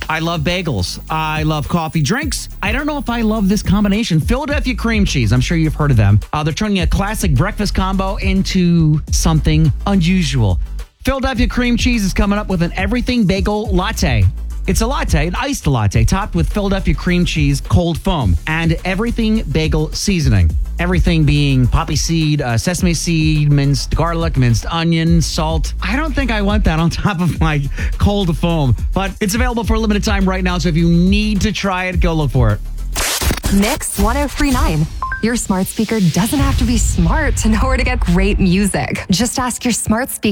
I love bagels. I love coffee drinks. I don't know if I love this combination. Philadelphia cream cheese. I'm sure you've heard of them. They're turning a classic breakfast combo into something unusual. Philadelphia cream cheese is coming up with an everything bagel latte. It's a latte, an iced latte, topped with Philadelphia cream cheese, cold foam, and everything bagel seasoning. Everything being poppy seed, sesame seed, minced garlic, minced onion, salt. I don't think I want that on top of my cold foam, but it's available for a limited time right now, so if you need to try it, go look for it. Mix 1039. Your smart speaker doesn't have to be smart to know where to get great music. Just ask your smart speaker